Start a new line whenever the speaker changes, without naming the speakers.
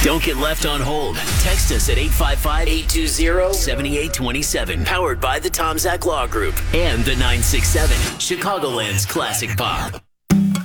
Don't get left on hold. Text us at 855-820-7827. Powered by the Tom Zach Law Group and the 967, Chicagoland's classic pop.